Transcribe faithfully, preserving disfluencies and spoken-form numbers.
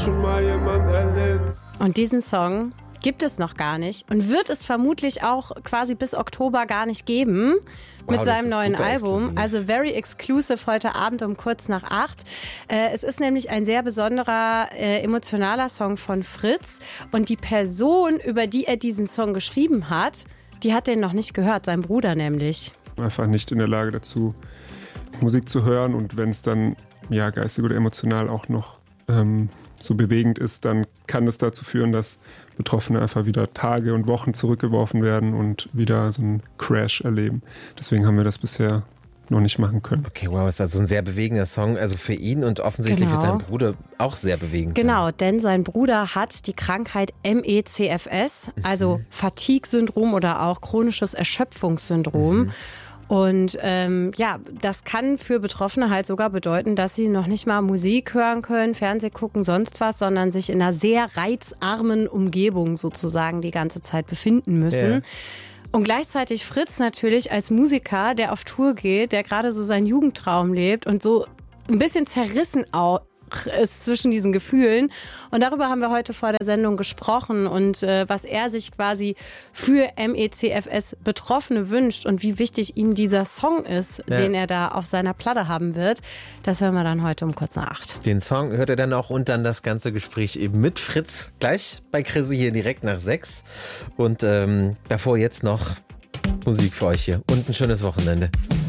schon mal jemand erlebt. Und diesen Song gibt es noch gar nicht und wird es vermutlich auch quasi bis Oktober gar nicht geben mit Wow, seinem neuen Album. Exklusiv. Also very exclusive heute Abend um kurz nach acht. Äh, es ist nämlich ein sehr besonderer, äh, emotionaler Song von Fritz und die Person, über die er diesen Song geschrieben hat, die hat den noch nicht gehört, sein Bruder nämlich. Einfach nicht in der Lage dazu, Musik zu hören, und wenn es dann ja geistig oder emotional auch noch ähm, so bewegend ist, dann kann das dazu führen, dass Betroffene einfach wieder Tage und Wochen zurückgeworfen werden und wieder so einen Crash erleben. Deswegen haben wir das bisher noch nicht machen können. Okay, wow, ist also ein sehr bewegender Song, also für ihn und offensichtlich Genau. für seinen Bruder auch sehr bewegend. Genau, denn sein Bruder hat die Krankheit M E C F S, also Fatigue-Syndrom oder auch chronisches Erschöpfungssyndrom. Mhm. Und ähm, ja, das kann für Betroffene halt sogar bedeuten, dass sie noch nicht mal Musik hören können, Fernseh gucken, sonst was, sondern sich in einer sehr reizarmen Umgebung sozusagen die ganze Zeit befinden müssen. Ja. Und gleichzeitig Fritz natürlich als Musiker, der auf Tour geht, der gerade so seinen Jugendtraum lebt und so ein bisschen zerrissen auch ist zwischen diesen Gefühlen. Und darüber haben wir heute vor der Sendung gesprochen und äh, was er sich quasi für M E C F S-Betroffene wünscht und wie wichtig ihm dieser Song ist, Ja. den er da auf seiner Platte haben wird. Das hören wir dann heute um kurz nach acht. Den Song hört ihr dann auch und dann das ganze Gespräch eben mit Fritz gleich bei Chrissy hier direkt nach sechs. Und ähm, davor jetzt noch Musik für euch hier und ein schönes Wochenende.